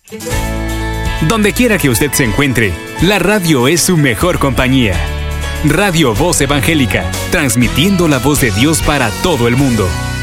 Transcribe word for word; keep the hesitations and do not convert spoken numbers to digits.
Donde quiera que usted se encuentre, la radio es su mejor compañía. Radio Voz Evangélica, transmitiendo la voz de Dios para todo el mundo.